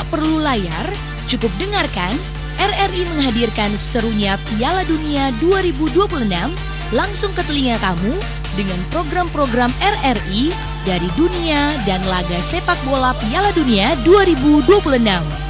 Tak perlu layar, cukup dengarkan RRI menghadirkan serunya Piala Dunia 2026 langsung ke telinga kamu dengan program-program RRI dari dunia dan laga sepak bola Piala Dunia 2026.